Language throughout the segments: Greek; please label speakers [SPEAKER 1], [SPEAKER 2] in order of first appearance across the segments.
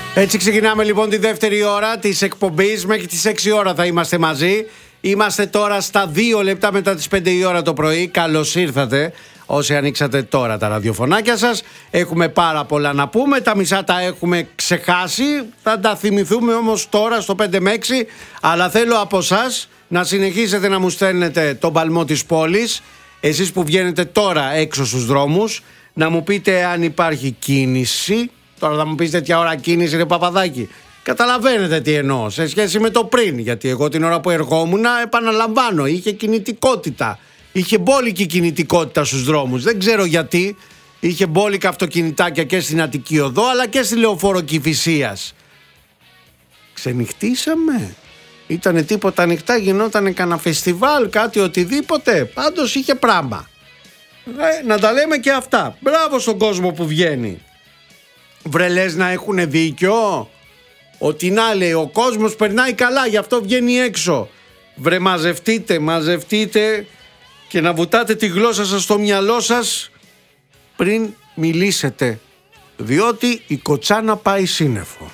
[SPEAKER 1] Έτσι ξεκινάμε λοιπόν τη δεύτερη ώρα της εκπομπής. Μέχρι τις 6 ώρα θα είμαστε μαζί. Είμαστε τώρα στα 2 λεπτά μετά τις 5 η ώρα το πρωί. Καλώς ήρθατε όσοι ανοίξατε τώρα τα ραδιοφωνάκια σας. Έχουμε πάρα πολλά να πούμε. Τα μισά τα έχουμε ξεχάσει. Θα τα θυμηθούμε όμως τώρα στο 5 με 6. Αλλά θέλω από εσάς να συνεχίσετε να μου στέλνετε τον παλμό της πόλης. Εσείς που βγαίνετε τώρα έξω στους δρόμους, να μου πείτε αν υπάρχει κίνηση. Τώρα θα μου πεις τέτοια ώρα κίνηση, ρε Παπαδάκη. Καταλαβαίνετε τι εννοώ σε σχέση με το πριν. Γιατί εγώ την ώρα που ερχόμουν, επαναλαμβάνω, είχε κινητικότητα. Είχε μπόλικη κινητικότητα στους δρόμους. Δεν ξέρω γιατί. Είχε μπόλικα αυτοκινητάκια και στην Αττική Οδό, αλλά και στη Λεωφόρο Κηφισίας. Ξενυχτήσαμε. Ήτανε τίποτα ανοιχτά, γινότανε κανένα φεστιβάλ, κάτι οτιδήποτε. Πάντως είχε πράγμα. Να τα λέμε και αυτά. Μπράβο στον κόσμο που βγαίνει. Βρε λες να έχουν δίκιο. Ότι να λέει ο κόσμος περνάει καλά, γι' αυτό βγαίνει έξω. Βρε μαζευτείτε και να βουτάτε τη γλώσσα σας στο μυαλό σας πριν μιλήσετε. Διότι η κοτσάνα πάει σύννεφο.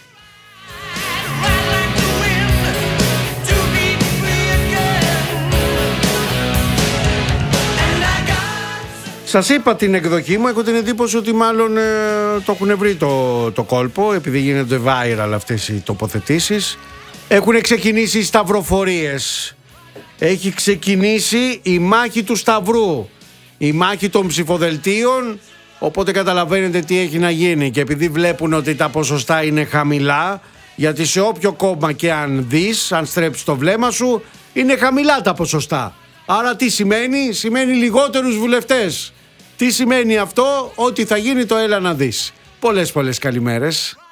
[SPEAKER 1] Σας είπα την εκδοχή μου, έχω την εντύπωση ότι μάλλον το έχουν βρει το κόλπο, επειδή γίνονται viral αυτές οι τοποθετήσεις. Έχουν ξεκινήσει οι σταυροφορίες. Έχει ξεκινήσει η μάχη του Σταυρού, η μάχη των ψηφοδελτίων, οπότε καταλαβαίνετε τι έχει να γίνει. Και επειδή βλέπουν ότι τα ποσοστά είναι χαμηλά, γιατί σε όποιο κόμμα και αν δεις, αν στρέψεις το βλέμμα σου, είναι χαμηλά τα ποσοστά. Άρα τι σημαίνει? Σημαίνει λιγότερους βουλευτές. Τι σημαίνει αυτό? Ότι θα γίνει το έλα να δεις. Πολλές καλημέρες.